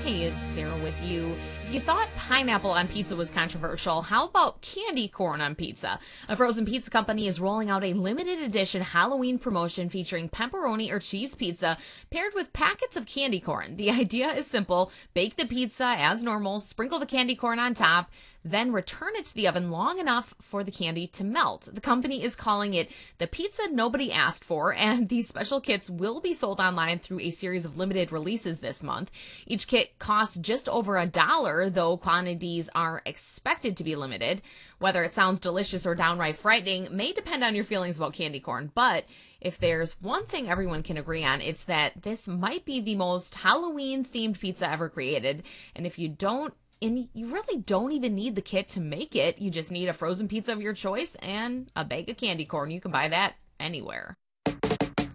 Hey, it's Sarah with you. If you thought pineapple on pizza was controversial, how about candy corn on pizza? A frozen pizza company is rolling out a limited edition Halloween promotion featuring pepperoni or cheese pizza paired with packets of candy corn. The idea is simple: bake the pizza as normal, sprinkle the candy corn on top, then return it to the oven long enough for the candy to melt. The company is calling it the pizza nobody asked for, and these special kits will be sold online through a series of limited releases this month. Each kit costs just over $1, though quantities are expected to be limited. Whether it sounds delicious or downright frightening may depend on your feelings about candy corn, but if there's one thing everyone can agree on, it's that this might be the most Halloween-themed pizza ever created. And you really don't even need the kit to make it. You just need a frozen pizza of your choice and a bag of candy corn. You can buy that anywhere.